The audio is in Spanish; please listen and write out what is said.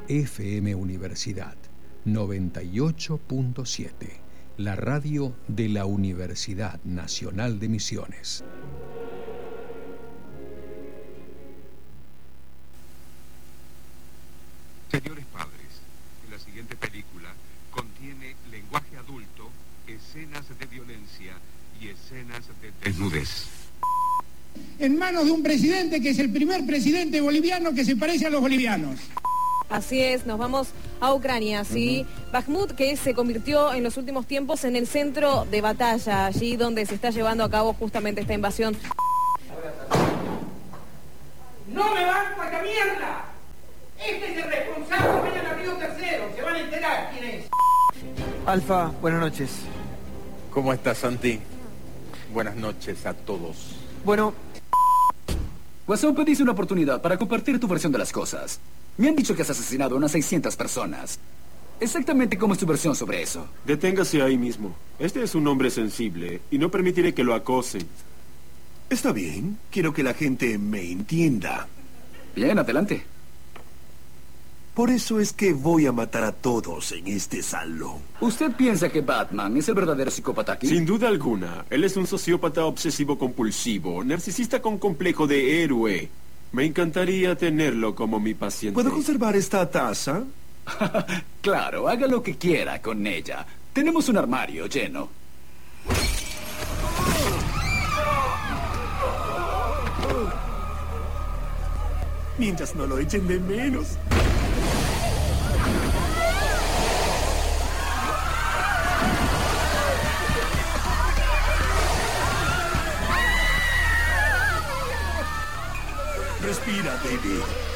FM Universidad 98.7, la radio de la Universidad Nacional de Misiones. Señores padres, en la siguiente película contiene lenguaje adulto, escenas de violencia y escenas de desnudez. En manos de un presidente que es el primer presidente boliviano que se parece a los bolivianos. Así es, nos vamos a Ucrania, ¿sí? Bakhmut, que se convirtió en los últimos tiempos en el centro de batalla, allí donde se está llevando a cabo justamente esta invasión. ¡No me banco a esta mierda! Este es el responsable, vayan a Río Tercero, se van a enterar quién es. Alfa, buenas noches. ¿Cómo estás, Santi? Buenas noches a todos. Bueno... Guasón, pediste una oportunidad para compartir tu versión de las cosas. Me han dicho que has asesinado a unas 600 personas. Exactamente cómo es tu versión sobre eso. Deténgase ahí mismo. Este es un hombre sensible y no permitiré que lo acosen. Está bien. Quiero que la gente me entienda. Bien, adelante. Por eso es que voy a matar a todos en este salón. ¿Usted piensa que Batman es el verdadero psicópata aquí? Sin duda alguna. Él es un sociópata obsesivo-compulsivo, narcisista con complejo de héroe. Me encantaría tenerlo como mi paciente. ¿Puedo conservar esta taza? Claro, haga lo que quiera con ella. Tenemos un armario lleno. Mientras no lo echen de menos. Respira, baby.